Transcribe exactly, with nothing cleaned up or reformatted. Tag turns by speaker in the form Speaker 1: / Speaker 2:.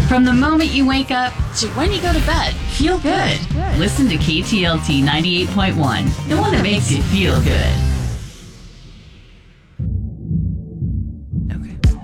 Speaker 1: From the moment you wake up to when you go to bed, feel good. Listen to K T L T ninety-eight point one, the one that makes you feel good.